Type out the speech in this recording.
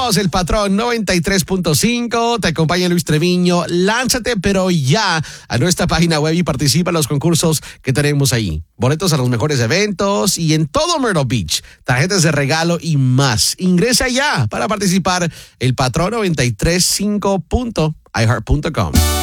Somos el Patrón 93.5. Te acompaña Luis Treviño. Lánzate, pero ya a nuestra página web y participa en los concursos que tenemos ahí. Boletos a los mejores eventos y en todo Myrtle Beach. Tarjetas de regalo y más. Ingresa ya para participar el Patrón 93.5.iheart.com.